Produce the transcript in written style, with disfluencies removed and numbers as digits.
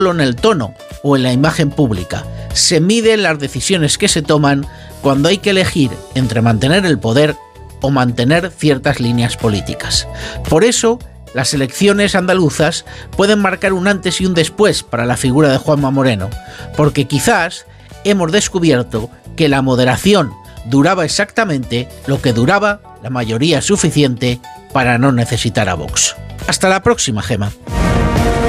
en el tono o en la imagen pública. Se miden las decisiones que se toman cuando hay que elegir entre mantener el poder o mantener ciertas líneas políticas. Por eso, las elecciones andaluzas pueden marcar un antes y un después para la figura de Juanma Moreno, porque quizás hemos descubierto que la moderación duraba exactamente lo que duraba la mayoría suficiente para no necesitar a Vox. Hasta la próxima, Gema.